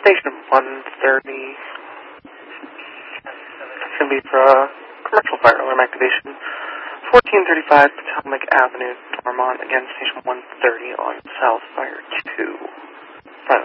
Station 130. It's going to be for commercial fire alarm activation. 1435 Potomac Avenue, Dormont. Again, Station 130 on South Fire 2.